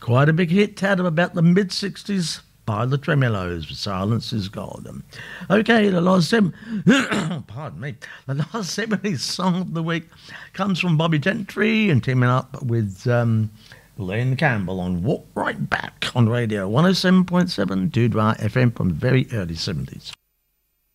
Quite a big hit out of about the mid-60s by the Tremelos. Silence is Golden. Okay, the last pardon me. The last 70s song of the week comes from Bobby Gentry and teaming up with Glenn Campbell on Walk Right Back on radio 107.7 Dudra FM from the very early 70s.